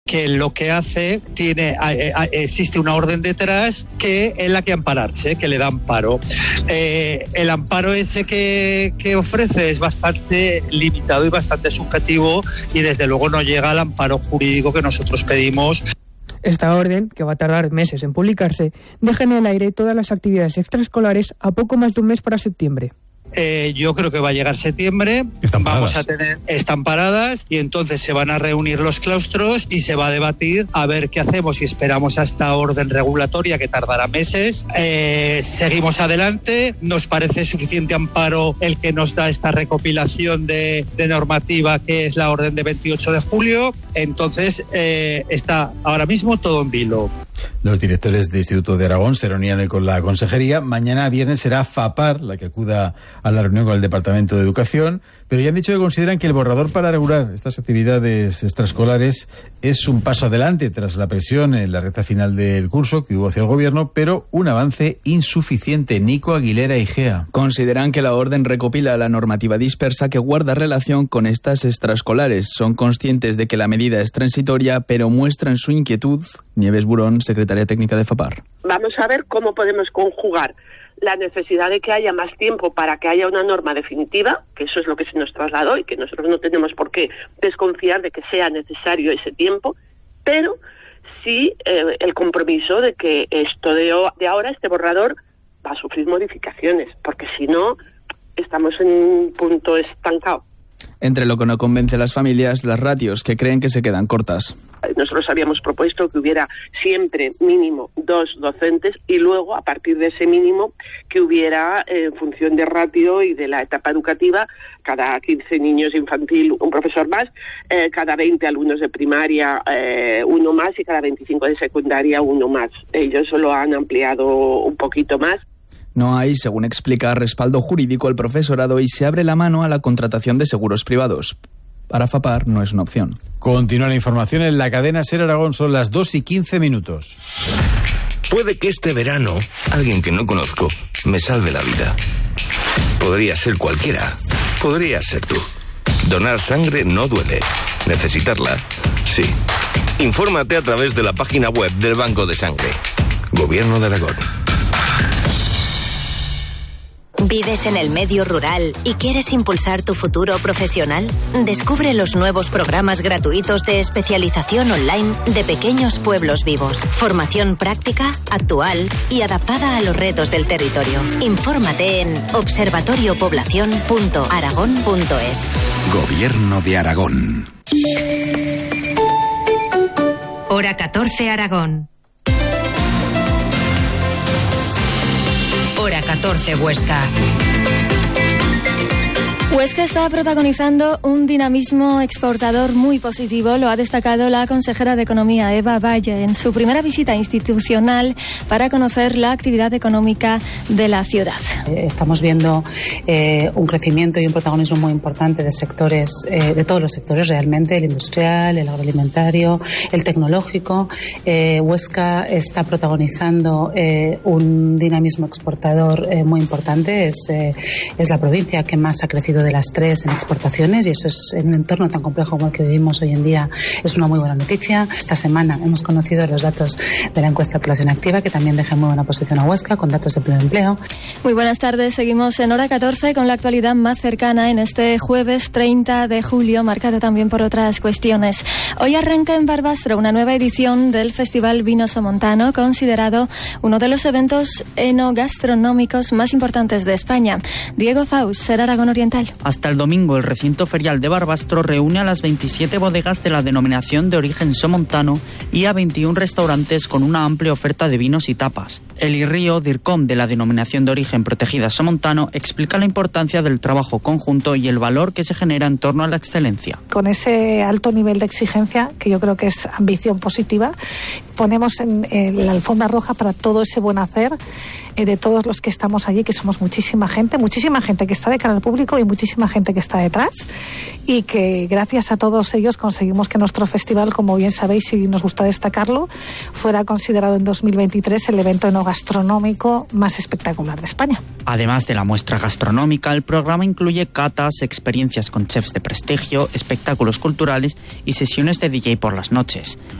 que lo que hace existe una orden detrás que es la que ampararse, que le da amparo. El amparo ese que ofrece es bastante limitado y bastante subjetivo y desde luego no llega al amparo jurídico que nosotros pedimos. Esta orden, que va a tardar meses en publicarse, deja en el aire todas las actividades extraescolares a poco más de un mes para septiembre. Yo creo que va a llegar septiembre, están paradas y entonces se van a reunir los claustros y se va a debatir a ver qué hacemos, si esperamos a esta orden regulatoria que tardará meses, seguimos adelante, nos parece suficiente amparo el que nos da esta recopilación de normativa que es la orden de 28 de julio, entonces está ahora mismo todo en vilo. Los directores de Instituto de Aragón se reunían con la consejería. Mañana viernes será FAPAR la que acuda a la reunión con el Departamento de Educación, pero ya han dicho que consideran que el borrador para regular estas actividades extraescolares es un paso adelante tras la presión en la recta final del curso que hubo hacia el Gobierno, pero un avance insuficiente. Nico Aguilera Igea. Consideran que la orden recopila la normativa dispersa que guarda relación con estas extraescolares. Son conscientes de que la medida es transitoria, pero muestran su inquietud. Nieves Burón, secretaria técnica de FAPAR. Vamos a ver cómo podemos conjugar la necesidad de que haya más tiempo para que haya una norma definitiva, que eso es lo que se nos trasladó y que nosotros no tenemos por qué desconfiar de que sea necesario ese tiempo, pero sí el compromiso de que esto de ahora, este borrador, va a sufrir modificaciones, porque si no, estamos en un punto estancado. Entre lo que no convence a las familias, las ratios, que creen que se quedan cortas. Nosotros habíamos propuesto que hubiera siempre mínimo 2 docentes y luego, a partir de ese mínimo, que hubiera, en función de ratio y de la etapa educativa, cada 15 niños infantil un profesor más, cada 20 alumnos de primaria uno más y cada 25 de secundaria uno más. Ellos lo han ampliado un poquito más. No hay, según explica, respaldo jurídico al profesorado y se abre la mano a la contratación de seguros privados. Para FAPAR no es una opción. Continúa la información en la cadena SER Aragón, son las 2:15. Puede que este verano alguien que no conozco me salve la vida. Podría ser cualquiera. Podría ser tú. Donar sangre no duele. Necesitarla, sí. Infórmate a través de la página web del Banco de Sangre. Gobierno de Aragón. ¿Vives en el medio rural y quieres impulsar tu futuro profesional? Descubre los nuevos programas gratuitos de especialización online de Pequeños Pueblos Vivos. Formación práctica, actual y adaptada a los retos del territorio. Infórmate en observatoriopoblacion.aragón.es. Gobierno de Aragón. Hora 14 Aragón. Hora 14 Huesca. Huesca está protagonizando un dinamismo exportador muy positivo, lo ha destacado la consejera de Economía, Eva Valle, en su primera visita institucional para conocer la actividad económica de la ciudad. Estamos viendo un crecimiento y un protagonismo muy importante de sectores, de todos los sectores realmente, el industrial, el agroalimentario, el tecnológico. Huesca está protagonizando un dinamismo exportador muy importante, es la provincia que más ha crecido de las tres en exportaciones y eso es, en un entorno tan complejo como el que vivimos hoy en día, es una muy buena noticia. Esta semana hemos conocido los datos de la encuesta de población activa que también deja muy buena posición a Huesca con datos de pleno empleo. Muy buenas tardes, seguimos en Hora 14 con la actualidad más cercana en este jueves 30 de julio, marcado también por otras cuestiones. Hoy arranca en Barbastro una nueva edición del Festival Vino Somontano, considerado uno de los eventos enogastronómicos más importantes de España. Diego Faus, SER Aragón Oriental. Hasta el domingo, el recinto ferial de Barbastro reúne a las 27 bodegas de la denominación de origen somontano y a 21 restaurantes con una amplia oferta de vinos y tapas. Eli Río, DIRCOM de la denominación de origen protegida somontano, explica la importancia del trabajo conjunto y el valor que se genera en torno a la excelencia. Con ese alto nivel de exigencia, que yo creo que es ambición positiva, ponemos en la alfombra roja para todo ese buen hacer de todos los que estamos allí, que somos muchísima gente que está de cara al público y muchísima gente que está detrás, y que gracias a todos ellos conseguimos que nuestro festival, como bien sabéis y nos gusta destacarlo, fuera considerado en 2023 el evento enogastronómico más espectacular de España. Además de la muestra gastronómica, el programa incluye catas, experiencias con chefs de prestigio, espectáculos culturales y sesiones de DJ por las noches.